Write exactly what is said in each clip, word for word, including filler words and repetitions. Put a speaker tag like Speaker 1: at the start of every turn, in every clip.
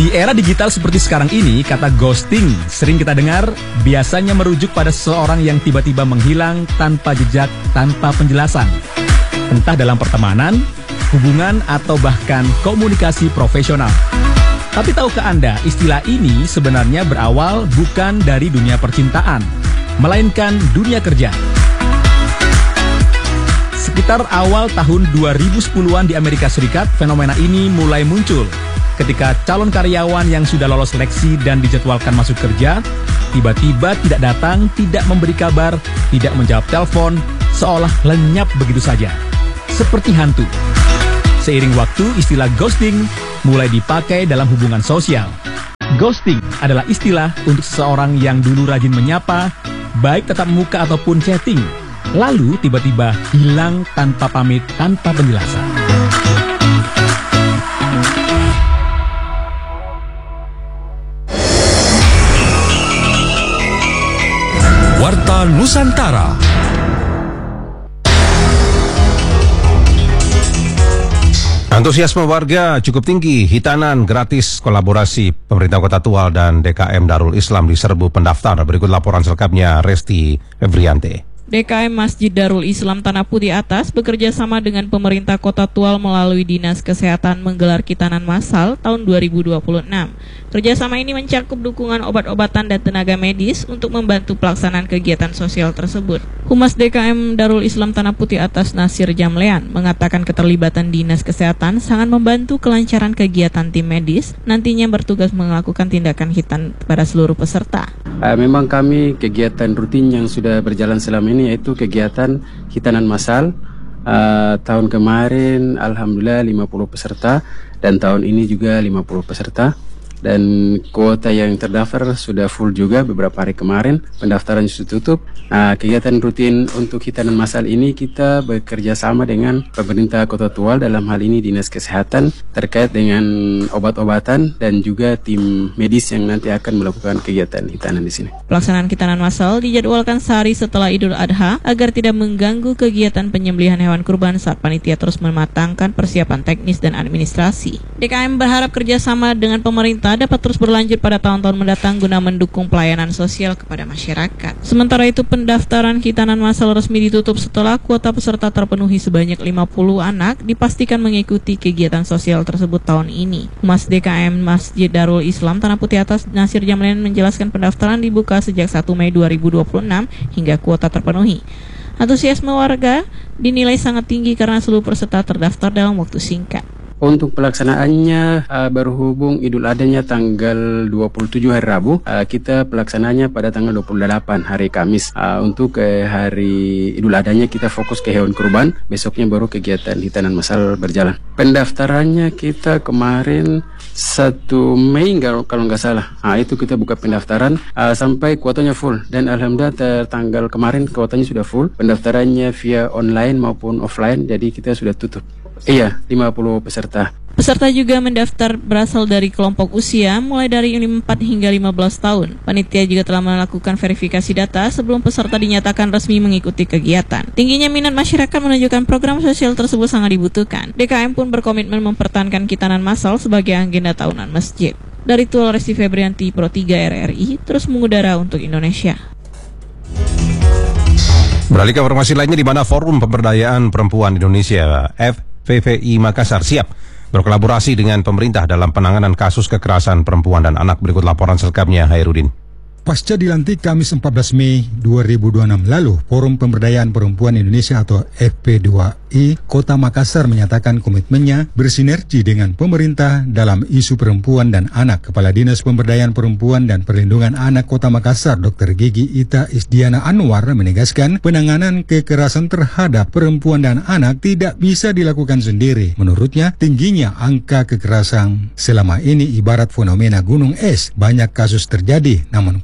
Speaker 1: Di era digital seperti sekarang ini, kata ghosting sering kita dengar biasanya merujuk pada seseorang yang tiba-tiba menghilang tanpa jejak, tanpa penjelasan. Entah dalam pertemanan, hubungan, atau bahkan komunikasi profesional. Tapi tahukah Anda, istilah ini sebenarnya berawal bukan dari dunia percintaan, melainkan dunia kerja. Sekitar awal tahun dua ribu sepuluhan di Amerika Serikat, fenomena ini mulai muncul ketika calon karyawan yang sudah lolos seleksi dan dijadwalkan masuk kerja, tiba-tiba tidak datang, tidak memberi kabar, tidak menjawab telepon, seolah lenyap begitu saja. Seperti hantu. Seiring waktu, istilah ghosting mulai dipakai dalam hubungan sosial. Ghosting adalah istilah untuk seseorang yang dulu rajin menyapa, baik tatap muka ataupun chatting, lalu tiba-tiba hilang tanpa pamit, tanpa penjelasan.
Speaker 2: Warta Nusantara. Antusiasme warga cukup tinggi. Hitanan gratis kolaborasi pemerintah Kota Tual dan D K M Darul Islam diserbu pendaftar. Berikut laporan selengkapnya Resti Febriante.
Speaker 3: D K M Masjid Darul Islam Tanah Putih Atas bekerja sama dengan pemerintah Kota Tual melalui Dinas Kesehatan menggelar khitanan massal tahun dua ribu dua puluh enam. Kerjasama ini mencakup dukungan obat-obatan dan tenaga medis untuk membantu pelaksanaan kegiatan sosial tersebut. Humas D K M Darul Islam Tanah Putih Atas Nasir Jamlean mengatakan keterlibatan Dinas Kesehatan sangat membantu kelancaran kegiatan tim medis nantinya bertugas melakukan tindakan khitan pada seluruh peserta.
Speaker 4: Uh, memang kami kegiatan rutin yang sudah berjalan selama ini yaitu kegiatan khitanan massal. Uh, tahun kemarin alhamdulillah lima puluh peserta dan tahun ini juga lima puluh peserta. Dan kuota yang terdaftar sudah full juga beberapa hari kemarin, pendaftaran sudah tutup. Nah, kegiatan rutin untuk khitanan massal ini kita bekerja sama dengan pemerintah Kota Tual, dalam hal ini Dinas Kesehatan terkait dengan obat-obatan dan juga tim medis yang nanti akan melakukan kegiatan khitanan di sini.
Speaker 3: Pelaksanaan khitanan massal dijadwalkan sehari setelah Idul Adha agar tidak mengganggu kegiatan penyembelihan hewan kurban saat panitia terus mematangkan persiapan teknis dan administrasi. D K M berharap kerjasama dengan pemerintah dapat terus berlanjut pada tahun-tahun mendatang guna mendukung pelayanan sosial kepada masyarakat. Sementara itu, pendaftaran khitanan massal resmi ditutup setelah kuota peserta terpenuhi sebanyak lima puluh anak dipastikan mengikuti kegiatan sosial tersebut tahun ini. Humas D K M Masjid Darul Islam Tanah Putih Atas Nasir Jamlean menjelaskan pendaftaran dibuka sejak satu Mei dua ribu dua puluh enam hingga kuota terpenuhi. Antusiasme warga dinilai sangat tinggi karena seluruh peserta terdaftar dalam waktu singkat.
Speaker 4: Untuk pelaksanaannya uh, berhubung Idul Adhanya tanggal dua puluh tujuh hari Rabu, uh, kita pelaksanaannya pada tanggal dua puluh delapan hari Kamis. Uh, untuk uh, hari Idul Adhanya kita fokus ke hewan kurban, besoknya baru kegiatan khitanan massal berjalan. Pendaftarannya kita kemarin satu Mei enggak, kalau nggak salah. Nah, itu kita buka pendaftaran uh, sampai kuotanya full dan alhamdulillah ter- tanggal kemarin kuotanya sudah full. Pendaftarannya via online maupun offline, jadi kita sudah tutup. Iya, lima puluh peserta.
Speaker 3: Peserta juga mendaftar berasal dari kelompok usia mulai dari empat hingga lima belas tahun. Panitia juga telah melakukan verifikasi data sebelum peserta dinyatakan resmi mengikuti kegiatan. Tingginya minat masyarakat menunjukkan program sosial tersebut sangat dibutuhkan. D K M pun berkomitmen mempertahankan khitanan massal sebagai agenda tahunan masjid. Dari Tual, Resti Febrianti, Pro tiga R R I, terus mengudara untuk Indonesia.
Speaker 2: Beralih ke informasi lainnya, di mana Forum Pemberdayaan Perempuan Indonesia F V V I Makassar siap berkolaborasi dengan pemerintah dalam penanganan kasus kekerasan perempuan dan anak. Berikut laporan selengkapnya Hairudin.
Speaker 5: Pasca dilantik Kamis empat belas Mei dua ribu dua puluh enam lalu, Forum Pemberdayaan Perempuan Indonesia atau F P dua I Kota Makassar menyatakan komitmennya bersinergi dengan pemerintah dalam isu perempuan dan anak. Kepala Dinas Pemberdayaan Perempuan dan Perlindungan Anak Kota Makassar, Doktor Gigi Ita Isdiana Anwar, menegaskan penanganan kekerasan terhadap perempuan dan anak tidak bisa dilakukan sendiri. Menurutnya, tingginya angka kekerasan selama ini ibarat fenomena gunung es. Banyak kasus terjadi, namun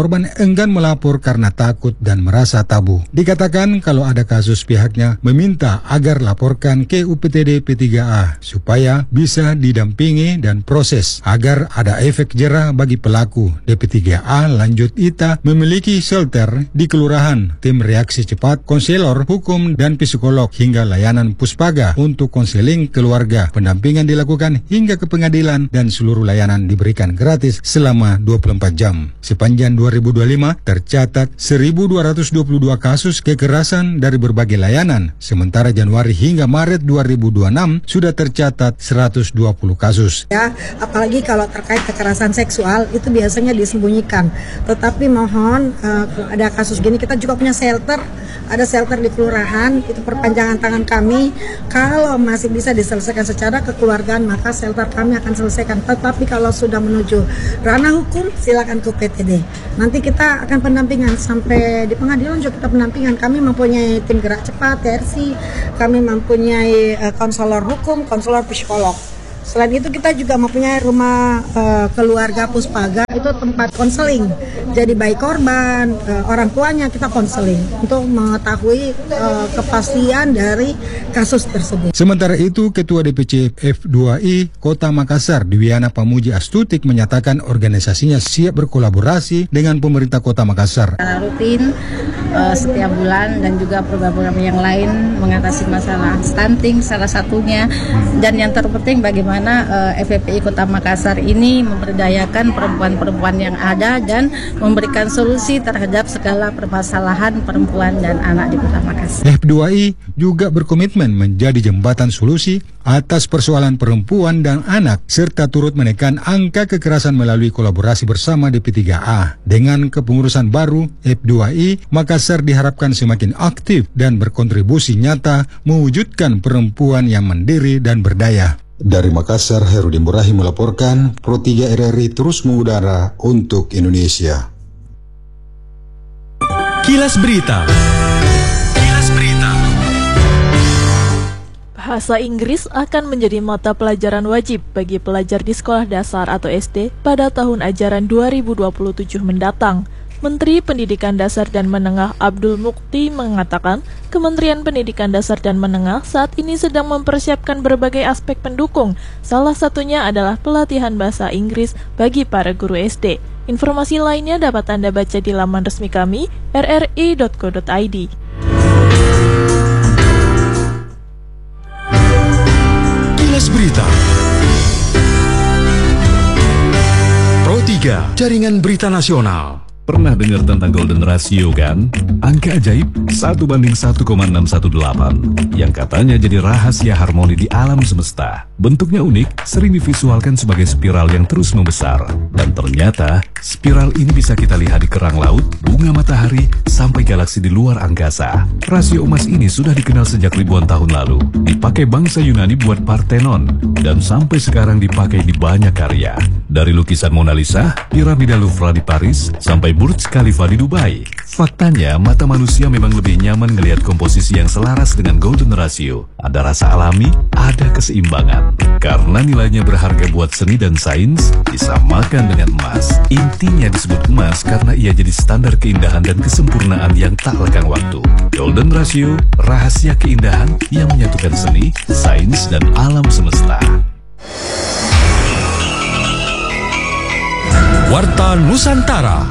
Speaker 5: korban enggan melapor karena takut dan merasa tabu. Dikatakan kalau ada kasus pihaknya meminta agar laporkan ke U P T D P tiga A supaya bisa didampingi dan proses agar ada efek jerah bagi pelaku. D P tiga A lanjut I T A memiliki shelter di kelurahan, tim reaksi cepat, konselor, hukum, dan psikolog hingga layanan puspaga untuk konseling keluarga. Pendampingan dilakukan hingga ke pengadilan dan seluruh layanan diberikan gratis selama dua puluh empat jam. Sepanjang dua ribu dua puluh lima tercatat seribu dua ratus dua puluh dua kasus kekerasan dari berbagai layanan, sementara Januari hingga Maret dua ribu dua puluh enam sudah tercatat seratus dua puluh kasus.
Speaker 6: Ya, apalagi kalau terkait kekerasan seksual itu biasanya disembunyikan. Tetapi mohon uh, ada kasus gini kita juga punya shelter, ada shelter di kelurahan, itu perpanjangan tangan kami. Kalau masih bisa diselesaikan secara kekeluargaan maka shelter kami akan selesaikan. Tetapi kalau sudah menuju ranah hukum silakan ke U P T D. Nanti kita akan pendampingan sampai di pengadilan juga kita pendampingan. Kami mempunyai tim gerak cepat T R C, kami mempunyai uh, konselor hukum, konselor psikolog. Selain itu kita juga mempunyai rumah uh, keluarga puspaga, itu tempat konseling. Jadi baik korban, uh, orang tuanya kita konseling untuk mengetahui uh, kepastian dari kasus tersebut.
Speaker 5: Sementara itu, Ketua D P C F dua I Kota Makassar, Dwiana Pamuji Astutik, menyatakan organisasinya siap berkolaborasi dengan pemerintah Kota Makassar.
Speaker 7: Rutin uh, setiap bulan dan juga program-program yang lain mengatasi masalah stunting salah satunya, dan yang terpenting bagaimana uh, F F P I Kota Makassar ini memberdayakan perempuan-perempuan yang ada dan memberikan solusi terhadap segala permasalahan perempuan dan anak di Kota Makassar.
Speaker 5: F dua I juga berkomitmen menjadi jembatan solusi atas persoalan perempuan dan anak, serta turut menekan angka kekerasan melalui kolaborasi bersama D P tiga A. Dengan kepengurusan baru, F dua I Makassar diharapkan semakin aktif dan berkontribusi nyata mewujudkan perempuan yang mandiri dan berdaya.
Speaker 8: Dari Makassar, Herudin Burahim melaporkan, Pro tiga R R I terus mengudara untuk Indonesia.
Speaker 9: Kilas Berita. Kilas Berita.
Speaker 10: Bahasa Inggris akan menjadi mata pelajaran wajib bagi pelajar di sekolah dasar atau S D pada tahun ajaran dua ribu dua puluh tujuh mendatang. Menteri Pendidikan Dasar dan Menengah Abdul Mukti mengatakan, Kementerian Pendidikan Dasar dan Menengah saat ini sedang mempersiapkan berbagai aspek pendukung. Salah satunya adalah pelatihan bahasa Inggris bagi para guru S D. Informasi lainnya dapat Anda baca di laman resmi kami, r r i dot co dot i d.
Speaker 9: Kilas Berita. Pro tiga, Jaringan Berita Nasional. Pernah dengar tentang golden ratio kan? Angka ajaib satu banding satu koma enam satu delapan yang katanya jadi rahasia harmoni di alam semesta. Bentuknya unik, sering divisualkan sebagai spiral yang terus membesar. Dan ternyata, spiral ini bisa kita lihat di kerang laut, bunga matahari, sampai galaksi di luar angkasa. Rasio emas ini sudah dikenal sejak ribuan tahun lalu. Dipakai bangsa Yunani buat Parthenon, dan sampai sekarang dipakai di banyak karya. Dari lukisan Mona Lisa, piramida Louvre di Paris, sampai Burj Khalifa di Dubai. Faktanya, mata manusia memang lebih nyaman ngelihat komposisi yang selaras dengan golden ratio. Ada rasa alami, ada keseimbangan. Karena nilainya berharga buat seni dan sains, disamakan dengan emas. Intinya disebut emas karena ia jadi standar keindahan dan kesempurnaan yang tak lekang waktu. Golden ratio, rahasia keindahan yang menyatukan seni, sains, dan alam semesta. Warta Nusantara.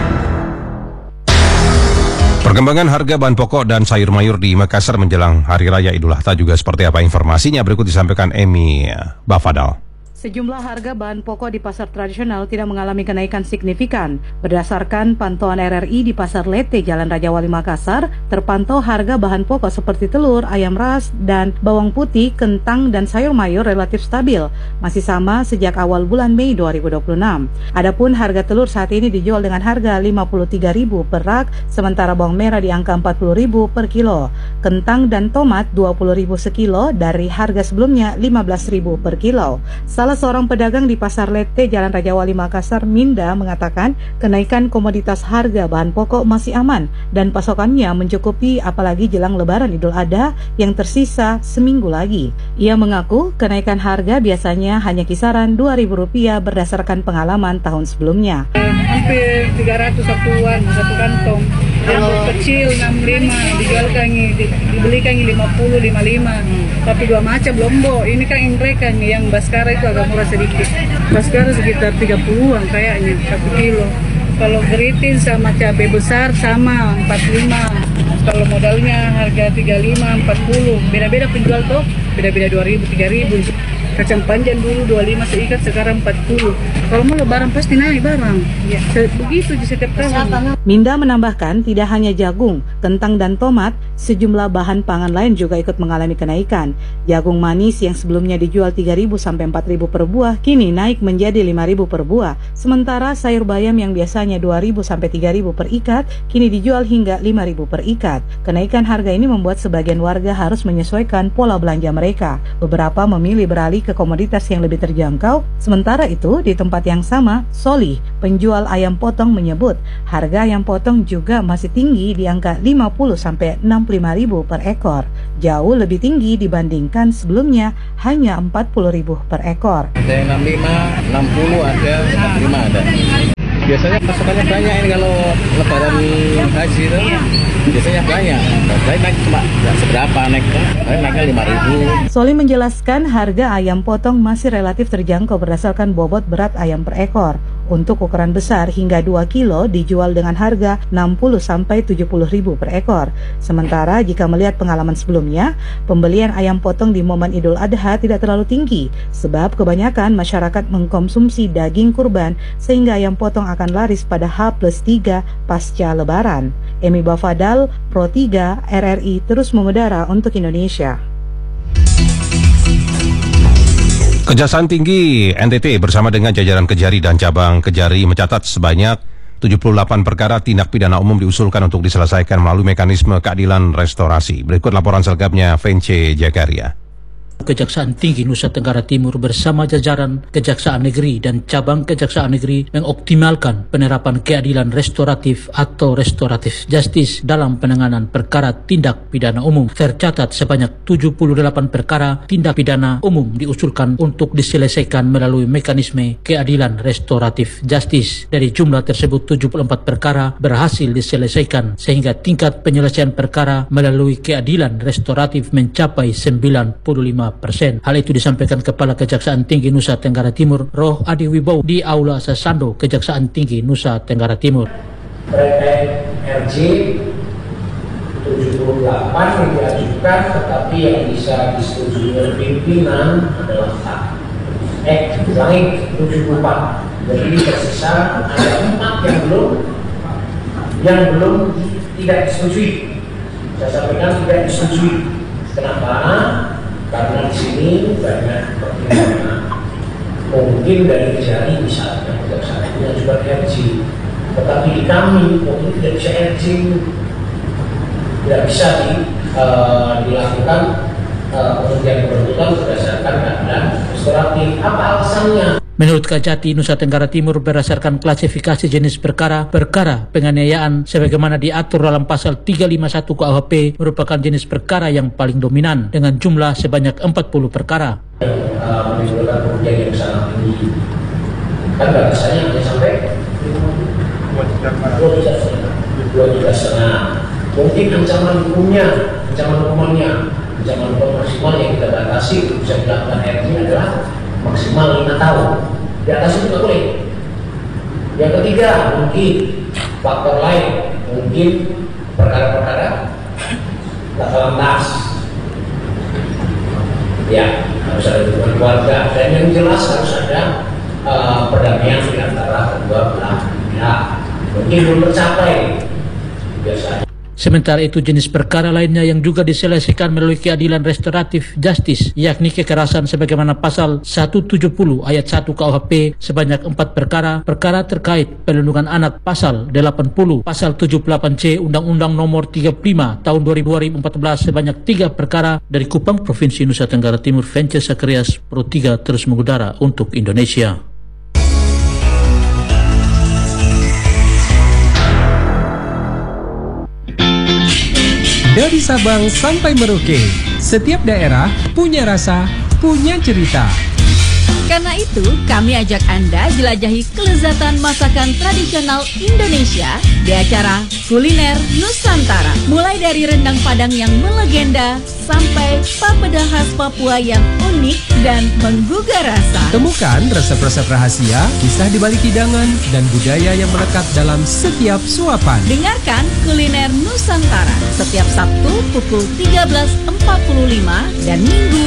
Speaker 2: Perkembangan harga bahan pokok dan sayur mayur di Makassar menjelang Hari Raya Idul Adha juga seperti apa informasinya, berikut disampaikan Emi Bafadal.
Speaker 11: Sejumlah harga bahan pokok di pasar tradisional tidak mengalami kenaikan signifikan. Berdasarkan pantauan R R I di Pasar Lete, Jalan Raja Wali Makassar, terpantau harga bahan pokok seperti telur, ayam ras, dan bawang putih, kentang, dan sayur mayur relatif stabil, masih sama sejak awal bulan Mei dua ribu dua puluh enam. Adapun harga telur saat ini dijual dengan harga lima puluh tiga ribu per rak, sementara bawang merah di angka empat puluh ribu per kilo. Kentang dan tomat dua puluh ribu sekilo dari harga sebelumnya lima belas ribu per kilo. Salah Salah seorang pedagang di Pasar Lete, Jalan Raja Wali Makassar, Minda, mengatakan kenaikan komoditas harga bahan pokok masih aman dan pasokannya mencukupi apalagi jelang Lebaran Idul Adha yang tersisa seminggu lagi. Ia mengaku kenaikan harga biasanya hanya kisaran dua ribu rupiah berdasarkan pengalaman tahun sebelumnya.
Speaker 12: Hampir tiga ratus satuan satu kantong. Yang kecil enam puluh lima dijualkan dibelikan lima puluh lima puluh lima. Tapi dua macam lombok. Ini kan ingrekan yang baskara itu agak murah sedikit. Baskara sekitar tiga puluhan kayaknya satu kilo. Kalau geritin sama cabai besar sama empat puluh lima. Kalau modalnya harga tiga puluh lima, empat puluh. Beda-beda penjual tuh, beda-beda dua ribu, tiga ribu. Kacang panjang dulu dua puluh lima seikat, sekarang empat puluh. Kalau mau lebaran pasti naik barang. Ya, begitu di setiap tahun.
Speaker 11: Minda menambahkan tidak hanya jagung, kentang dan tomat, sejumlah bahan pangan lain juga ikut mengalami kenaikan. Jagung manis yang sebelumnya dijual tiga ribu sampai empat ribu per buah kini naik menjadi lima ribu per buah. Sementara sayur bayam yang biasanya dua ribu sampai tiga ribu per ikat kini dijual hingga lima ribu per ikat. Kenaikan harga ini membuat sebagian warga harus menyesuaikan pola belanja mereka. Beberapa memilih beralih ke komoditas yang lebih terjangkau. Sementara itu, di tempat yang sama, Solih, penjual ayam potong menyebut harga ayam potong juga masih tinggi di angka lima puluh sampai enam puluh lima ribu per ekor. Jauh lebih tinggi dibandingkan sebelumnya hanya empat puluh ribu per ekor.
Speaker 13: Ada enam puluh lima, enam puluh ada, empat puluh lima ada. Biasanya pasokannya banyak ini kalau lebaran haji itu biasanya banyak. Tapi naik cuma nggak seberapa naik, naiknya lima ribu.
Speaker 11: Soli menjelaskan harga ayam potong masih relatif terjangkau berdasarkan bobot berat ayam per ekor. Untuk ukuran besar hingga dua kilo dijual dengan harga enam puluh sampai tujuh puluh ribu per ekor. Sementara jika melihat pengalaman sebelumnya, pembelian ayam potong di momen Idul Adha tidak terlalu tinggi sebab kebanyakan masyarakat mengkonsumsi daging kurban sehingga ayam potong akan laris pada H plus tiga pasca Lebaran. Emi Bafadal, Pro tiga, R R I terus mengudara untuk Indonesia.
Speaker 2: Kejaksaan Tinggi N T T bersama dengan jajaran Kejari dan cabang Kejari mencatat sebanyak tujuh puluh delapan perkara tindak pidana umum diusulkan untuk diselesaikan melalui mekanisme keadilan restorasi. Berikut laporan selengkapnya Vence Jakaria.
Speaker 14: Kejaksaan Tinggi Nusa Tenggara Timur bersama jajaran Kejaksaan Negeri dan cabang Kejaksaan Negeri mengoptimalkan penerapan keadilan restoratif atau restoratif justice dalam penanganan perkara tindak pidana umum. Tercatat sebanyak tujuh puluh delapan perkara tindak pidana umum diusulkan untuk diselesaikan melalui mekanisme keadilan restoratif justice. Dari jumlah tersebut tujuh puluh empat perkara berhasil diselesaikan sehingga tingkat penyelesaian perkara melalui keadilan restoratif mencapai sembilan puluh lima persen. Hal itu disampaikan Kepala Kejaksaan Tinggi Nusa Tenggara Timur, Roh Adi Wibowo di Aula Sasando Kejaksaan Tinggi Nusa Tenggara Timur.
Speaker 15: Terkait R J tujuh puluh delapan yang diajukan, tetapi yang bisa disetujui oleh pimpinan adalah empat. Eh, ulangi tujuh puluh empat. Jadi tersisa ada empat yang belum yang belum tidak disetujui. Saya sampaikan tidak disetujui. Kenapa? Karena di sini banyak pertimbangan. Mungkin dari Kejari misalnya kejaksaan yang juga R J, tetapi di kami mungkin tidak bisa R J, tidak bisa di, uh, dilakukan penghentian uh, penuntutan berdasarkan keadaan restoratif. Apa alasannya?
Speaker 14: Menurut Kejati Nusa Tenggara Timur berdasarkan klasifikasi jenis perkara, perkara penganiayaan sebagaimana diatur dalam pasal tiga lima satu K U H P merupakan jenis perkara yang paling dominan dengan jumlah sebanyak empat puluh perkara.
Speaker 15: Uh, menimbulkan kerugian yang sangat tinggi. Kan batasannya hanya sampai dua juta setengah. Mungkin ancaman hukumnya, ancaman hukumannya, ancaman hukum maksimal yang kita batasi bisa dilakukan R J adalah maksimal lima tahun. Di atas itu tidak boleh. Yang ketiga, mungkin faktor lain, mungkin perkara-perkara laka lantas. Ya, harus ada hubungan keluarga. Dan yang jelas harus ada uh, perdamaian di antara kedua belah pihak. Mungkin belum tercapai biasanya.
Speaker 14: Sementara itu jenis perkara lainnya yang juga diselesaikan melalui keadilan restoratif justice, yakni kekerasan sebagaimana pasal seratus tujuh puluh ayat satu K U H P sebanyak empat perkara, perkara terkait perlindungan anak pasal delapan puluh, pasal tujuh puluh delapan C Undang-Undang Nomor tiga puluh lima Tahun dua ribu empat belas sebanyak tiga perkara dari Kupang Provinsi Nusa Tenggara Timur. Venture Sakrias Pro tiga terus mengudara untuk Indonesia.
Speaker 16: Dari Sabang sampai Merauke, setiap daerah punya rasa, punya cerita.
Speaker 17: Karena itu, kami ajak Anda jelajahi kelezatan masakan tradisional Indonesia di acara Kuliner Nusantara. Mulai dari rendang Padang yang melegenda sampai papeda khas Papua yang unik dan menggugah rasa.
Speaker 16: Temukan resep-resep rahasia, kisah di balik hidangan, dan budaya yang melekat dalam setiap suapan.
Speaker 17: Dengarkan Kuliner Nusantara setiap Sabtu pukul tiga belas empat puluh lima dan Minggu